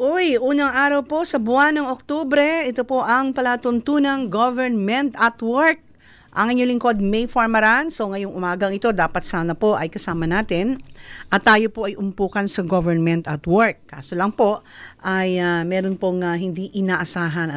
Uy, unang araw po sa buwan ng Oktubre, ito po ang palatuntunang Government at Work. Ang inyong lingkod, May Farmaran. So ngayong umagang ito, dapat sana po ay kasama natin at tayo po ay umpukan sa Government at Work. Kaso lang po ay meron pong hindi inaasahan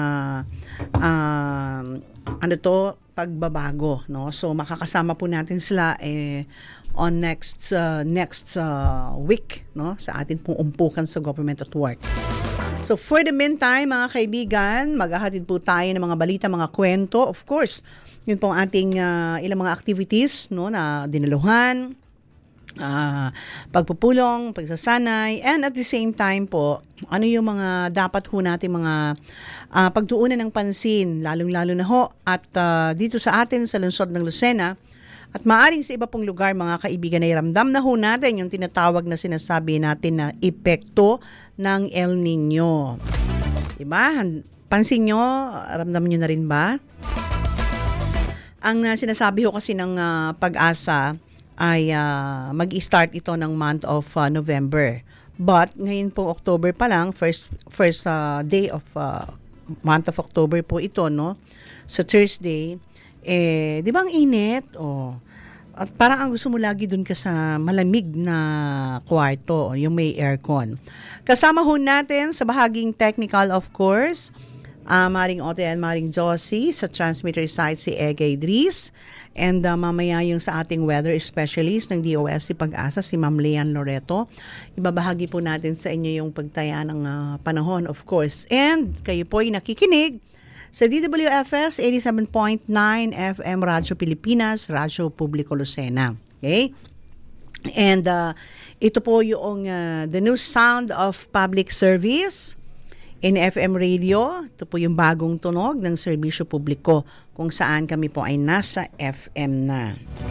pagbabago, no? So makakasama po natin sila on next week, no, sa atin pong umpukan sa Government at Work. So for the meantime, mga kaibigan, maghahatid po tayo ng mga balita, mga kwento. Of course, yun pong ating ilang mga activities, no, na dinaluhan, pagpupulong, pagsasanay, and at the same time po, ano yung mga dapat ho natin mga pagtuunan ng pansin, lalong-lalo na ho, at dito sa atin sa lungsod ng Lucena, at maaring sa iba pong lugar, mga kaibigan, ay ramdam na ho natin yung tinatawag na sinasabi natin na epekto ng El Nino. Diba? Pansin nyo, ramdam nyo na rin ba? Ang sinasabi ho kasi ng Pag-asa ay mag-start ito ng month of November. But ngayon po October pa lang, first day of month of October po ito, no? So Thursday, di ba ang init? At parang ang gusto mo lagi dun ka sa malamig na kwarto, yung may aircon. Kasama ho natin sa bahaging technical, of course, Maring Ote and Maring Josie, sa transmitter site si Egay Dries, and mamaya yung sa ating weather specialist ng DOST Pag-asa, si Ma'am Leanne Loreto. Ibabahagi po natin sa inyo yung pagtaya ng panahon, of course. And kayo po ay nakikinig sa DWFS 87.9 FM Radyo Pilipinas, Radyo Publiko Lucena. Okay? And ito po yung the new sound of public service in FM radio. Ito po yung bagong tunog ng serbisyo publiko kung saan kami po ay nasa FM na.